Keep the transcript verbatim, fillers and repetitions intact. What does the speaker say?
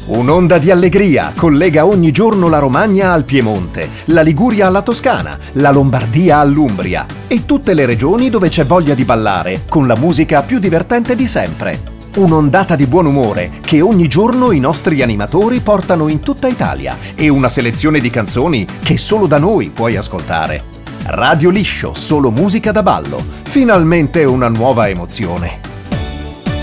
Un'onda di allegria collega ogni giorno la Romagna al Piemonte, la Liguria alla Toscana, la Lombardia all'Umbria e tutte le regioni dove c'è voglia di ballare con la musica più divertente di sempre. Un'ondata di buon umore che ogni giorno i nostri animatori portano in tutta Italia e una selezione di canzoni che solo da noi puoi ascoltare. Radio Liscio, solo musica da ballo. Finalmente una nuova emozione.